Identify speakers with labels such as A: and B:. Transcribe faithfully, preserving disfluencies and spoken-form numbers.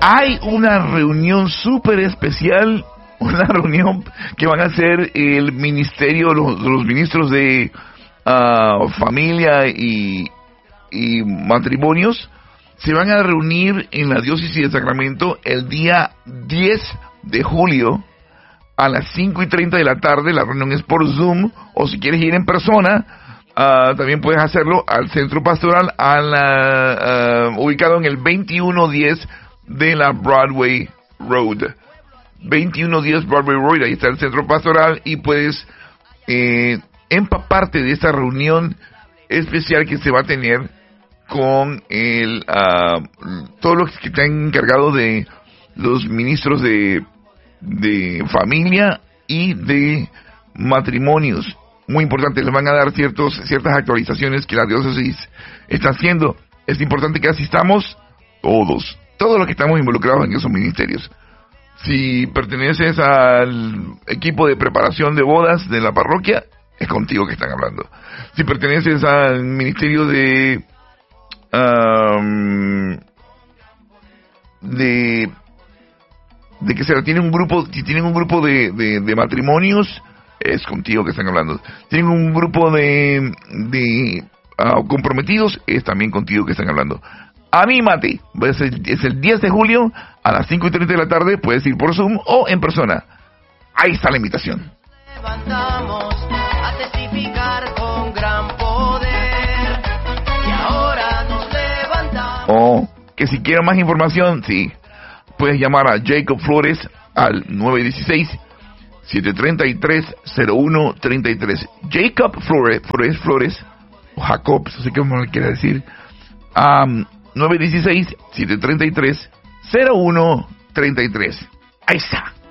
A: hay una reunión súper especial, una reunión que van a hacer el ministerio, los, los ministros de uh, familia y, y matrimonios, se van a reunir en la diócesis de Sacramento el día diez de julio a las cinco y treinta de la tarde. La reunión es por Zoom, o si quieres ir en persona, uh, también puedes hacerlo al centro pastoral, a la, uh, ubicado en el veintiuno diez de la Broadway Road. veintiuno diez Broadway Road, ahí está el centro pastoral, y puedes eh, empaparte de esta reunión especial que se va a tener con el uh, todos los que están encargados de los ministros de, de familia y de matrimonios. Muy importante, les van a dar ciertos ciertas actualizaciones que la diócesis está haciendo. Es importante que asistamos todos, todos los que estamos involucrados en esos ministerios. Si perteneces al equipo de preparación de bodas de la parroquia, es contigo que están hablando. Si perteneces al ministerio de Um, de de que se tienen un grupo, si tienen un grupo de, de, de matrimonios, es contigo que están hablando. Tienen un grupo de de uh, comprometidos, es también contigo que están hablando. Anímate, es el, es el diez de julio a las cinco y treinta de la tarde. Puedes ir por Zoom o en persona. Ahí está la invitación.
B: Levantamos a testificar con gran poder.
A: O que si quieren más información, sí, puedes llamar a Jacob Flores al nueve uno seis, siete tres tres, cero uno tres tres. Jacob Flores, Flores, Flores, o Jacob, no sé cómo le quiere decir, um, nueve uno seis, siete tres tres, cero uno tres tres. Ahí está.